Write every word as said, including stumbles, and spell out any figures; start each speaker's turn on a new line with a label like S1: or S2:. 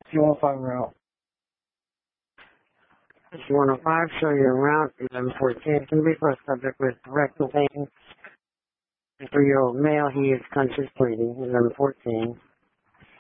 S1: two oh five route.
S2: one oh five, show your route, eleven fourteen, can be for a subject with rectal pain. A three-year-old male, he is conscious bleeding, eleven fourteen.